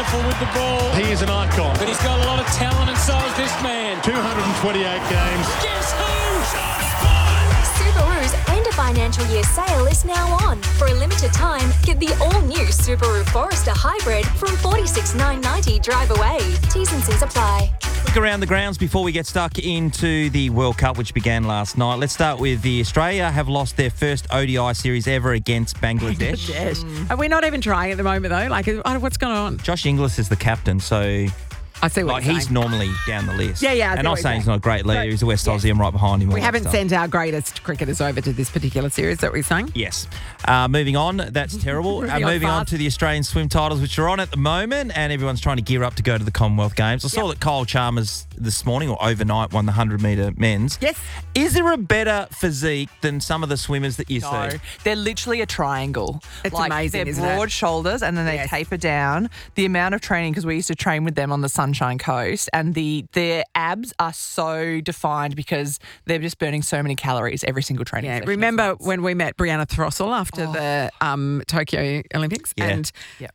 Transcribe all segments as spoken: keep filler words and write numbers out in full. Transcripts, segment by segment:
powerful with the ball. He is an icon. But he's got a lot of talent, and so is this man. two hundred twenty-eight games. Guess who? Subaru's end of financial year sale is now on. For a limited time, get the all-new Subaru Forester Hybrid from forty-six thousand nine hundred ninety dollars drive away. T's and C's apply. Look around the grounds before we get stuck into the World Cup, which began last night. Let's start with the Australia have lost their first O D I series ever against Bangladesh. Yes. And we're not even trying at the moment, though. Like, what's going on? Josh Inglis is the captain, so I see what like you're he's saying. normally down the list. Yeah, yeah, I see And I'm what you're saying he's saying. not a great leader. So, He's a West yes. Aussie. I'm right behind him. all We that haven't stuff. sent our greatest cricketers over to this particular series that we're saying. Yes. Uh, moving on, that's terrible. Moving uh, on moving on fast. to the Australian swim titles, which are on at the moment, and everyone's trying to gear up to go to the Commonwealth Games. I saw Yep. that Kyle Chalmers this morning or overnight won the one hundred metre men's. Yes. Is there a better physique than some of the swimmers that you No, see? they're literally a triangle. It's like, amazing, They're isn't broad it? shoulders and then they Yes. taper down. The amount of training, because we used to train with them on the Sunshine Coast, and the their abs are so defined because they're just burning so many calories every single training Yeah, session. remember It's nuts. when we met Brianna Throssell after the um, Tokyo Olympics? Yeah. And Yep.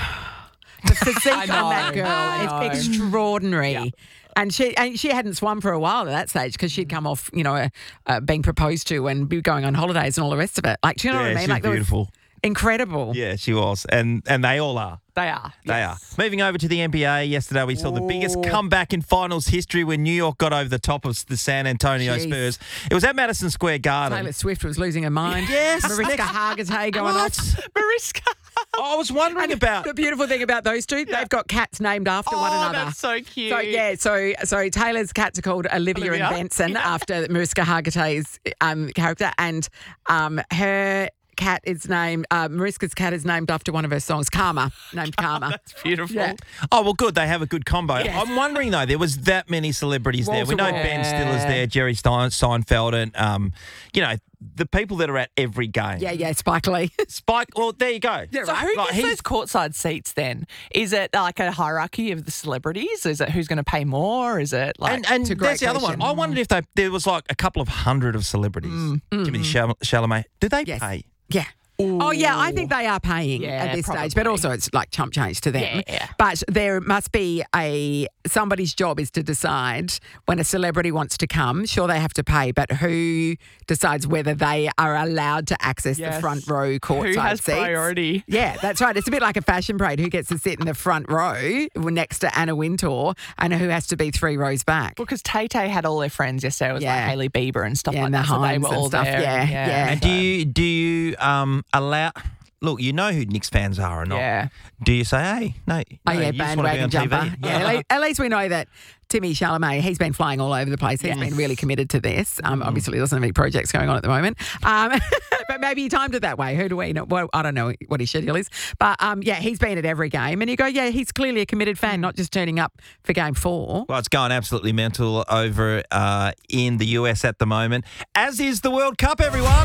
the physique I on that know, I girl know. is extraordinary. Yeah. And she and she hadn't swum for a while at that stage because she'd come off, you know, uh, uh, being proposed to and be going on holidays and all the rest of it. Like, do you know Yeah, what I mean? she's Like, that was beautiful. incredible. Yeah, she was. And and they all are. They are. They yes. are. Moving over to the N B A, yesterday we saw the biggest comeback in finals history when New York got over the top of the San Antonio Jeez. Spurs. It was at Madison Square Garden. Taylor Swift was losing her mind. Yes. Mariska Hargitay going What? off. Mariska. I was wondering And about. the beautiful thing about those two, they've got cats named after one Oh, another. that's so cute. So yeah, so so Taylor's cats are called Olivia, Olivia? and Benson after Mariska Hargitay's um, character, and um, her cat is named uh, Mariska's cat is named after one of her songs, Karma, named Karma. That's beautiful. Yeah. Oh, well, good. They have a good combo. Yes. I'm wondering, though, there was that many celebrities Wall there. We to know wall. Ben Stiller's there, Jerry Stein, Seinfeld, and, um, you know, the people that are at every game. Yeah, yeah, Spike Lee. Spike, well, there you go. Yeah, So right. who Like, gets he's- those courtside seats then? Is it like a hierarchy of the celebrities? Is it who's going to pay more? Is it like... And, and It's a great that's the other one. question. I wondered if they, there was like a couple of hundred of celebrities. Timothy Chal- Chalamet. Do they Yes. pay? Yeah. Oh, yeah, I think they are paying Yeah, at this stage, probably. but also it's like chump change to them. Yeah. But there must be a, somebody's job is to decide when a celebrity wants to come, sure they have to pay, but who decides whether they are allowed to access the Yes. front row courtside Who has seats? priority? Yeah, that's right. It's a bit like a fashion parade. Who gets to sit in the front row next to Anna Wintour and who has to be three rows back? Well, because Tay Tay had all their friends yesterday. It was Yeah. like Hailey Bieber and stuff Yeah, like and the that. So they Himes were and all stuff. there. Yeah, yeah. And do you, do you um, allow... Look, you know who Knicks fans are or not. Yeah. Do you say, hey, no, Oh, no, yeah, you just wanna be bandwagon on jumper. T V? Yeah, at least, at least we know that Timmy Chalamet, he's been flying all over the place. He's Yes. been really committed to this. Um, Mm. Obviously, doesn't have any projects going on at the moment. Um, but maybe he timed it that way. Who do we know? Well, I don't know what his schedule is. But um, yeah, he's been at every game. And you go, yeah, he's clearly a committed fan, not just turning up for game four. Well, it's going absolutely mental over uh, in the U S at the moment, as is the World Cup, everyone.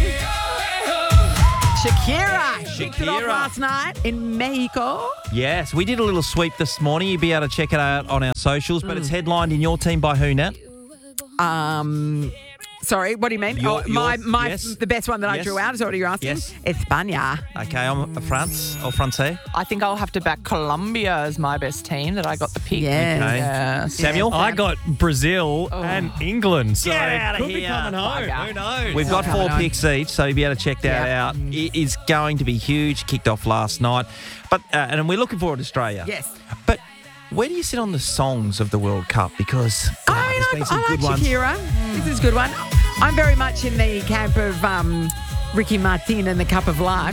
Shakira, kicked it off Shakira. last night in Mexico. Yes, we did a little sweep this morning. You'll be able to check it out on our socials, but it's headlined in your team by who, Nat? Um, sorry, what do you mean? Your- oh, my, yours, my, yes. the best one that I Yes. drew out is what you're asking. Yes. España. Okay, I'm a France or Francais. I think I'll have to back Colombia as my best team that I got the pick. Yes. Okay. Yeah. Samuel? I got Brazil and England, so Get outta could be here. coming home. Bugger. Who knows? We've got four coming on. picks each, so you'll be able to check that Yeah. out. It is going to be huge. Kicked off last night, but uh, and we're looking forward to Australia. Yes. But where do you sit on the songs of the World Cup? Because God, I mean, there's I, been some I like good ones. Shakira. This is a good one. I'm very much in the camp of um, Ricky Martin and the Cup of Life.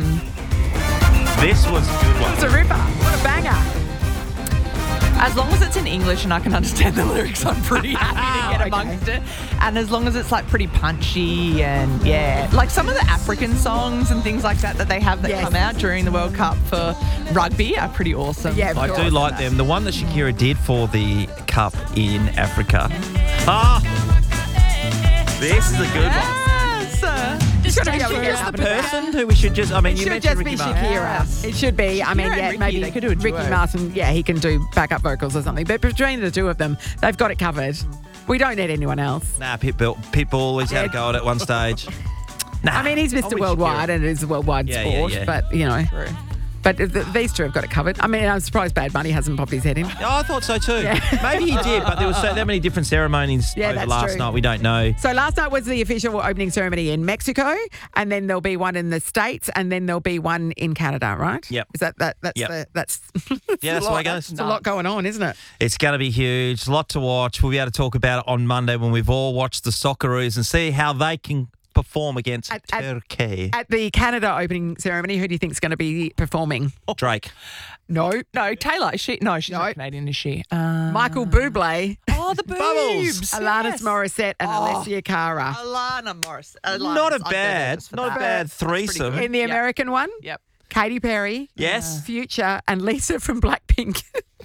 This was a good one. It's a ripper. What a banger. As long as it's in English and I can understand the lyrics, I'm pretty happy to get Okay. amongst it. And as long as it's like pretty punchy and yeah, like some of the African songs and things like that that they have that Yes. come out during the World Cup for rugby are pretty awesome. Yeah, of I course. do like them. The one that Shakira did for the Cup in Africa. Ah, this is a good one. Yes. Uh, Just got to be able to Is get this up the and about. person who we should just, I mean, It you should mentioned just Ricky be Martin. Shakira. Yes. It should be. I mean, Shakira and yeah, Ricky, maybe they could do a Ricky duo. Martin, yeah, he can do backup vocals or something. But between the two of them, they've got it covered. We don't need anyone else. Nah, Pitbull, Pitbull, he's had a go at it one stage. Nah, I mean, he's I'm Mister with Worldwide Shakira. and it is a worldwide Yeah, yeah, sport, yeah. but, you know. True. But th- these two have got it covered. I mean, I'm surprised Bad Bunny hasn't popped his head in. Oh, I thought so too. Maybe he did, but there was so that many different ceremonies Yeah, over that's last true. night. We don't know. So last night was the official opening ceremony in Mexico, and then there'll be one in the States, and then there'll be one in Canada, right? Yep. Is that that that's Yep. the, that's Yeah, that's the way it goes. It's a lot going on, isn't it? It's going to be huge. A lot to watch. We'll be able to talk about it on Monday when we've all watched the Socceroos and see how they can perform against At- at- Turkey. At the Canada opening ceremony, who do you think is going to be performing? Drake. No. No, Taylor. Is she? No, she's No. not Canadian, is she? Uh, Michael Bublé, oh, the boobs. Alanis yes. Morissette, and Oh. Alessia Cara. Alana Morris. Alanis, Not a I'd go bad, just for not a that. bad That's pretty threesome. good. In the Yep. American one, Yep. Katy Perry, Yes. Future, and Lisa from Blackpink.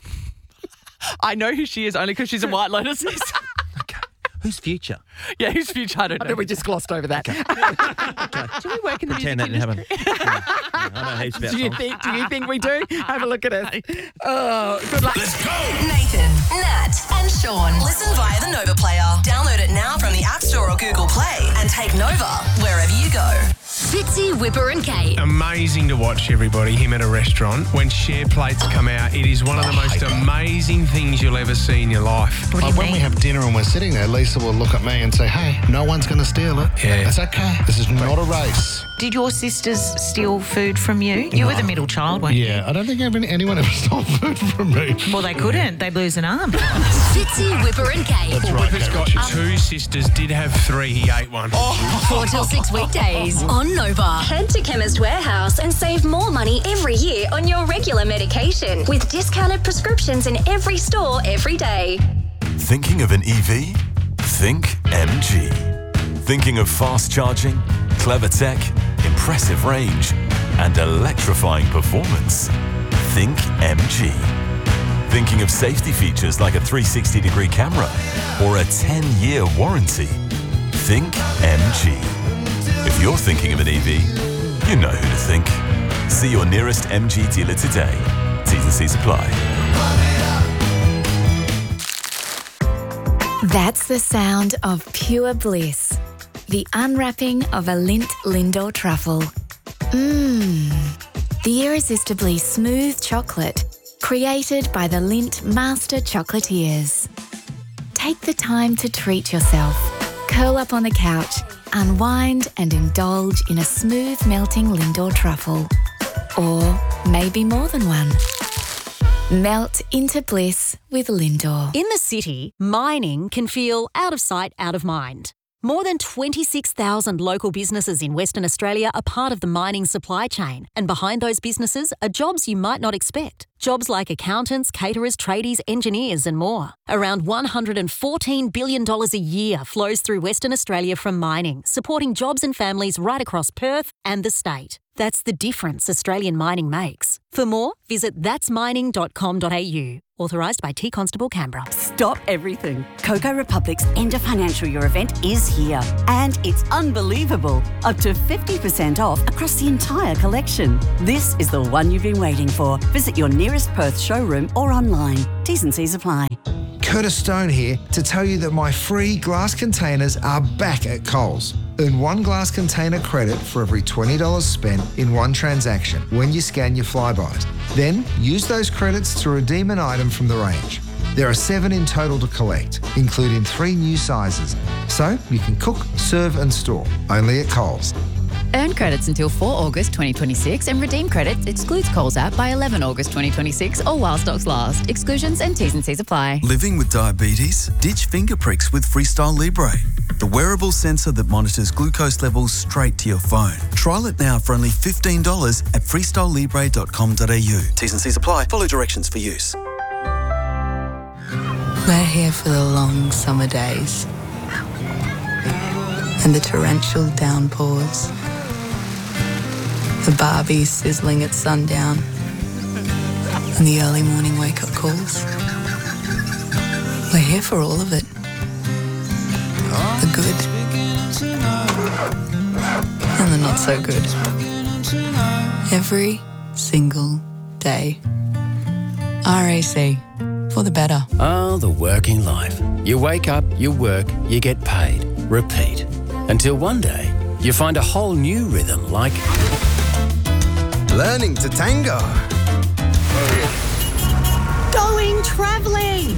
I know who she is only because she's in White Lotuses. Who's Future? yeah, who's Future? I don't I know. think we just glossed over that. Do we work in the Pretend that music didn't industry? happen. I know heaps about Do you songs. think? Do you think we do? Have a look at us. Oh, good luck. Nathan, Nat, and Sean. Listen via the Nova Player. Download it now from the App Store or Google Play and take Nova wherever you go. Fitzy, Whipper and Kate. Amazing to watch everybody, him at a restaurant. When share plates come out, it is one of the most amazing things you'll ever see in your life. Like when we have dinner and we're sitting there, Lisa will look at me and say, hey, no one's going to steal it. Yeah. It's okay. This is not a race. Did your sisters steal food from you? You were the middle child, weren't you? Yeah, I don't think even anyone ever stole food from me. Well, they couldn't. They'd lose an arm. Fitzy, Whipper and Kate. That's right, Whipper's got Kate. two sisters, did have three, he ate one. four till six weekdays on Nova. Head to Chemist Warehouse and save more money every year on your regular medication with discounted prescriptions in every store every day. Thinking of an E V? Think M G. Thinking of fast charging, clever tech, impressive range, and electrifying performance? Think M G. Thinking of safety features like a three sixty degree camera or a ten year warranty? Think M G. If you're thinking of an E V, you know who to think. See your nearest M G dealer today. T's and C's apply. That's the sound of pure bliss. The unwrapping of a Lindt Lindor truffle. Mmm. The irresistibly smooth chocolate created by the Lindt Master Chocolatiers. Take the time to treat yourself. Curl up on the couch, unwind and indulge in a smooth melting Lindor truffle. Or maybe more than one. Melt into bliss with Lindor. In the city, mining can feel out of sight, out of mind. More than twenty-six thousand local businesses in Western Australia are part of the mining supply chain, and behind those businesses are jobs you might not expect. Jobs like accountants, caterers, tradies, engineers and more. Around one hundred fourteen billion dollars a year flows through Western Australia from mining, supporting jobs and families right across Perth and the state. That's the difference Australian mining makes. For more, visit thats mining dot com dot a u. Authorised by T Constable Canberra. Stop everything. Coco Republic's End of Financial Year event is here. And it's unbelievable. Up to fifty percent off across the entire collection. This is the one you've been waiting for. Visit your nearest Perth showroom or online. T's and C's apply. Curtis Stone here to tell you that my free glass containers are back at Coles. Earn one glass container credit for every twenty dollars spent in one transaction when you scan your Flybys. Then use those credits to redeem an item from the range. There are seven in total to collect, including three new sizes. So you can cook, serve and store, only at Coles. Earn credits until the fourth of August twenty twenty-six and redeem credits excludes Coles app by the eleventh of August twenty twenty-six or while stocks last. Exclusions and T's and C's apply. Living with diabetes? Ditch finger pricks with Freestyle Libre, the wearable sensor that monitors glucose levels straight to your phone. Trial it now for only fifteen dollars at freestyle libre dot com dot a u. T's and C's apply. Follow directions for use. We're here for the long summer days and the torrential downpours. The Barbies sizzling at sundown and the early morning wake-up calls. We're here for all of it. The good and the not so good. Every single day. R A C, for the better. Ah, the working life. You wake up, you work, you get paid. Repeat. Until one day, you find a whole new rhythm like... learning to tango, Going travelling.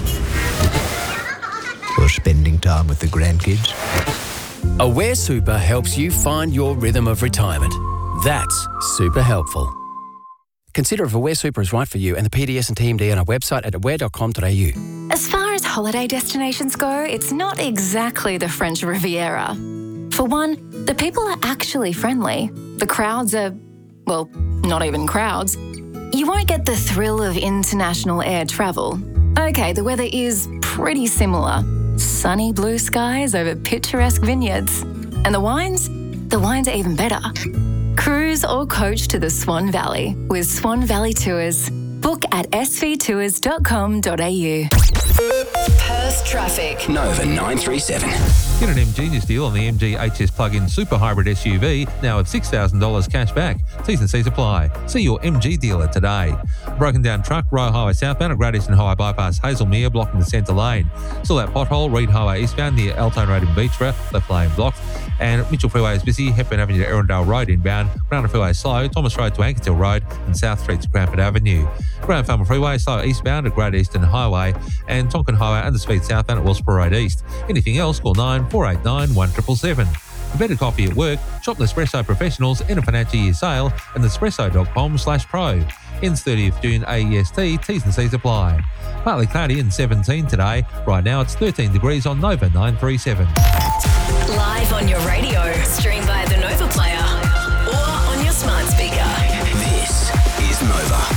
or spending time with the grandkids. Aware Super helps you find your rhythm of retirement. That's super helpful. Consider if Aware Super is right for you and the P D S and T M D on our website at aware dot com dot a u. As far as holiday destinations go, it's not exactly the French Riviera. For one, the people are actually friendly. The crowds are, well, not even crowds. You won't get the thrill of international air travel. Okay, the weather is pretty similar. Sunny blue skies over picturesque vineyards. And the wines? The wines are even better. Cruise or coach to the Swan Valley with Swan Valley Tours. Book at s v tours dot com dot a u. Perth traffic. Nova nine three seven. Get an M Genius deal on the M G H S plug-in super hybrid S U V now at six thousand dollars cash back. T's and C's apply. See your M G dealer today. Broken down truck, Royal Highway southbound at Great Eastern Highway bypass Hazelmere blocking the centre lane. Still that pothole, Reed Highway eastbound near Altone Road in Beachborough, left lane blocked. And Mitchell Freeway is busy, Hepburn Avenue to Erindale Road inbound, Granada Freeway slow, Thomas Road to Ankertill Road and South Street to Crampton Avenue. Grand Farmer Freeway slow eastbound at Great Eastern Highway and Tonkin Highway under speed southbound at Wellsborough Road East. Anything else, call nine four eight nine one seven seven seven. For better coffee at work, shop Nespresso Professionals in a financial year sale and nespresso dot com slash pro. Ends thirtieth of June A E S T, T's and C's apply. Partly cloudy and seventeen today. Right now it's thirteen degrees on Nova nine three seven. Live on your radio, stream via the Nova Player or on your smart speaker. This is Nova.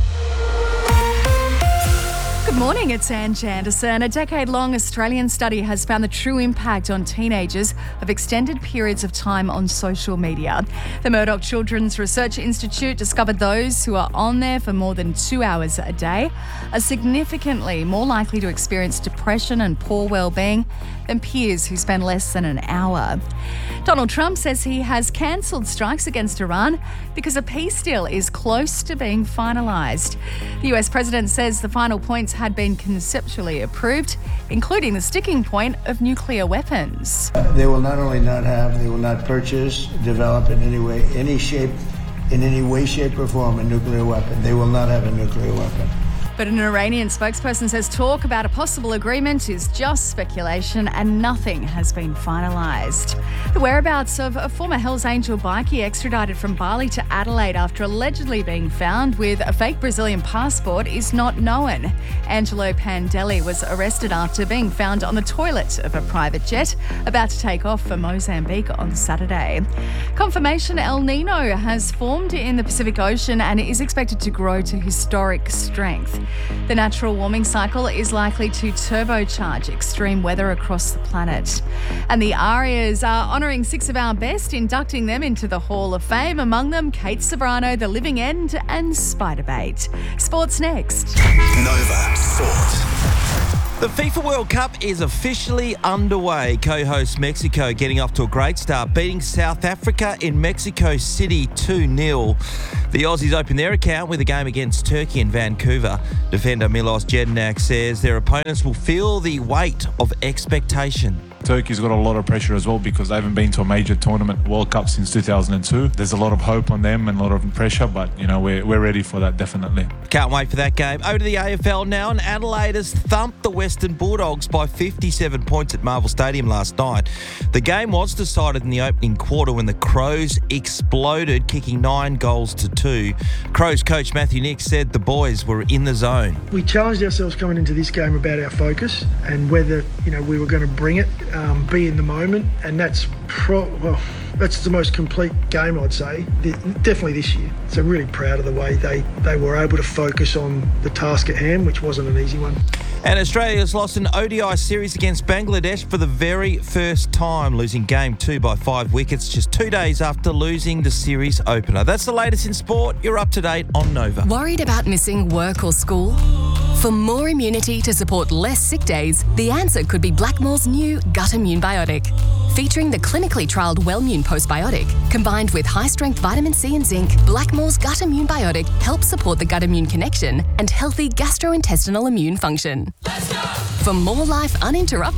Good morning, it's Ange Anderson. A decade-long Australian study has found the true impact on teenagers of extended periods of time on social media. The Murdoch Children's Research Institute discovered those who are on there for more than two hours a day are significantly more likely to experience depression and poor well-being than peers who spend less than an hour. Donald Trump says he has cancelled strikes against Iran because a peace deal is close to being finalised. The U S president says the final points had been conceptually approved, including the sticking point of nuclear weapons. They will not only not have, they will not purchase, develop in any way, any shape, in any way, shape or form a nuclear weapon. They will not have a nuclear weapon. But an Iranian spokesperson says talk about a possible agreement is just speculation and nothing has been finalised. The whereabouts of a former Hells Angel bikie extradited from Bali to Adelaide after allegedly being found with a fake Brazilian passport is not known. Angelo Pandeli was arrested after being found on the toilet of a private jet about to take off for Mozambique on Saturday. Confirmation El Nino has formed in the Pacific Ocean and is expected to grow to historic strength. The natural warming cycle is likely to turbocharge extreme weather across the planet. And the Arias are honouring six of our best, inducting them into the Hall of Fame, among them Kate Sobrano, The Living End and Spiderbait. Sports next. Nova Sport. The FIFA World Cup is officially underway. Co-host Mexico getting off to a great start, beating South Africa in Mexico City two nil. The Aussies open their account with a game against Turkey in Vancouver. Defender Milos Jednak says their opponents will feel the weight of expectation. Turkey's got a lot of pressure as well because they haven't been to a major tournament, World Cup, since two thousand two. There's a lot of hope on them and a lot of pressure, but, you know, we're, we're ready for that, definitely. Can't wait for that game. Over to the A F L now, and Adelaide has thumped the Western Bulldogs by fifty-seven points at Marvel Stadium last night. The game was decided in the opening quarter when the Crows exploded, kicking nine goals to two. Crows coach Matthew Nicks said the boys were in the zone. We challenged ourselves coming into this game about our focus and whether, you know, we were going to bring it. Um, be in the moment, and that's pro- well, that's the most complete game, I'd say, the, definitely this year. So really proud of the way they, they were able to focus on the task at hand, which wasn't an easy one. And Australia's lost an O D I series against Bangladesh for the very first time, losing game two by five wickets just two days after losing the series opener. That's the latest in sport. You're up to date on Nova. Worried about missing work or school? For more immunity to support less sick days, the answer could be Blackmore's new Gut Immune Biotic. Featuring the clinically trialled Wellmune Postbiotic, combined with high-strength vitamin C and zinc, Blackmore's Gut Immune Biotic helps support the gut-immune connection and healthy gastrointestinal immune function. For more life uninterrupted,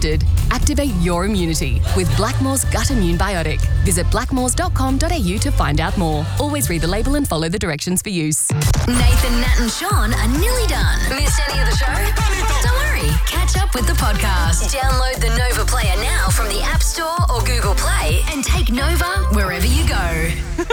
Activate your immunity with Blackmore's Gut Immune Biotic. Visit blackmores dot com dot a u to find out more. Always read the label and follow the directions for use. Nathan, Nat and Sean are nearly done. Missed any of the show? Don't worry. Catch up with the podcast. Download the Nova Player now from the App Store or Google Play and take Nova wherever you go.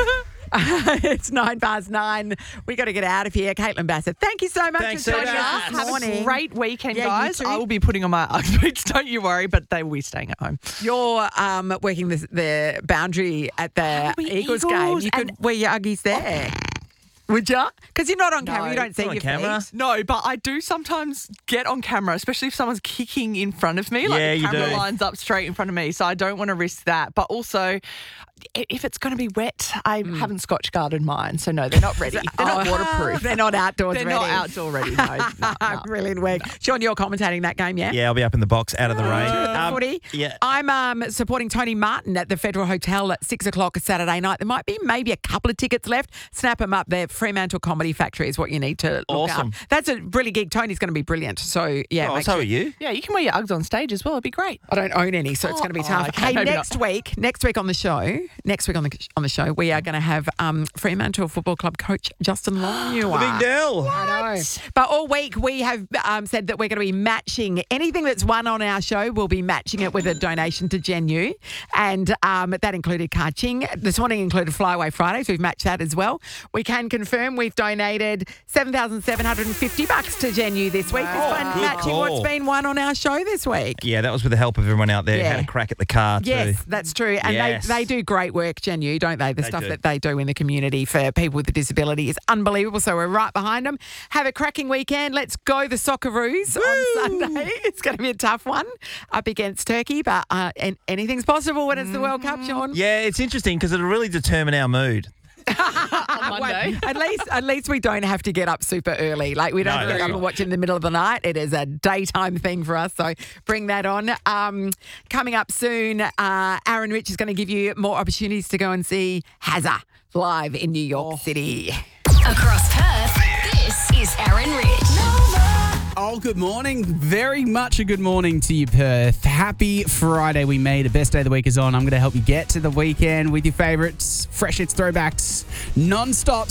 It's nine past nine. We got to get out of here. Caitlin Bassett, thank you so much Thanks, for joining Eva. us this Have morning. a great weekend, Yeah, you guys. too. I will be putting on my Ugg boots, don't you worry, but they will be staying at home. You're um, working the, the boundary at the we Eagles, Eagles? game. You could wear your Uggies there. Would you? Because you're not on camera. You don't see not your on camera. feet. No, but I do sometimes get on camera, especially if someone's kicking in front of me. Like Yeah, the you camera do. lines up straight in front of me, so I don't want to risk that. But also, i- if it's going to be wet, I haven't Scotch guarded mine, so no, they're not ready. They're not Oh, waterproof. They're not outdoors They're ready. not outdoor ready. No, no, no. Brilliant work. Sean, you're commentating that game, yeah? Yeah, I'll be up in the box, out of the rain. The Um, footy. yeah. I'm um, supporting Tony Martin at the Federal Hotel at six o'clock Saturday night. There might be maybe a couple of tickets left. Snap them up there. Fremantle Comedy Factory is what you need to look Awesome. up. That's a brilliant gig. Tony's going to be brilliant. So, yeah. Oh, make so sure- are you? Yeah, you can wear your Uggs on stage as well. It'd be great. I don't own any, so it's going to be Oh, tough. okay, Hey, maybe next not. week, next week on the show, next week on the on the show, we are going to have um, Fremantle Football Club coach Justin Longmuir. The big deal. I know. But all week we have um, said that we're going to be matching anything that's won on our show. We'll be matching it with a donation to Gen U, and um, that included Kaching. This morning included Flyaway Fridays. We've matched that as well. We can confirm we've donated seven thousand seven hundred fifty bucks to Gen U this week. Wow. It's fun Good matching call. what's been won on our show this week. Yeah, that was with the help of everyone out there. Yeah. Had a crack at the car too. Yes, that's true. And Yes. they, they do great work, Gen U, don't they? The They stuff do. that they do in the community for people with a disability is unbelievable. So we're right behind them. Have a cracking weekend. Let's go the Socceroos on Sunday. It's going to be a tough one up against Turkey, but uh, and anything's possible when it's the World Cup, Sean. Yeah, it's interesting because it'll really determine our mood. on Monday. At least, at least we don't have to get up super early. Like we don't No, have to that's get up and right. watch in the middle of the night. It is a daytime thing for us. So bring that on. Um, coming up soon, uh, Aaron Rich is going to give you more opportunities to go and see Hazza live in New York City. Across Perth, this is Aaron Rich. Oh, good morning. Very much a good morning to you, Perth. Happy Friday. We made it. Best day of the week is on. I'm going to help you get to the weekend with your favourites, fresh hits, throwbacks, non-stop